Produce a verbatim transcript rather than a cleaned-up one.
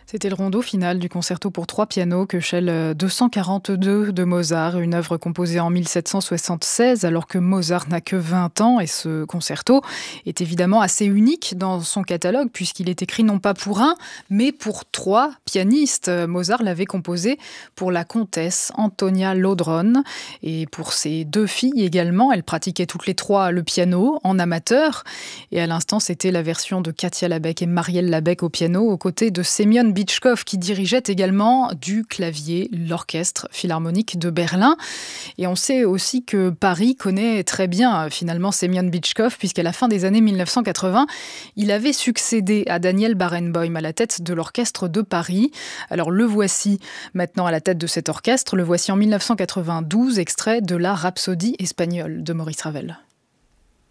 C'était le rondo final du concerto pour trois pianos Köchel deux cent quarante-deux de Mozart, une œuvre composée en mille sept cent soixante-seize alors que Mozart n'a que vingt ans, et ce concerto est évidemment assez unique dans son catalogue puisqu'il est écrit non pas pour un mais pour trois pianistes. Mozart l'avait composé pour la comtesse Antonia Laudron et pour ses deux filles également. Elles pratiquaient toutes les trois le piano en amateur, et à l'instant c'était la version de Katia Labeck et Marielle Labeck au piano aux côtés de Semyon Bitchkov qui dirigeait également du clavier l'orchestre philharmonique de Berlin. Et on sait aussi que Paris connaît très bien finalement Semyon Bitchkov, puisqu'à la fin des années mille neuf cent quatre-vingts, il avait succédé à Daniel Barenboim à la tête de l'orchestre de Paris. Alors le voici maintenant à la tête de cet orchestre, le voici en mille neuf cent quatre-vingt-douze, extrait de la Rhapsodie espagnole de Maurice Ravel.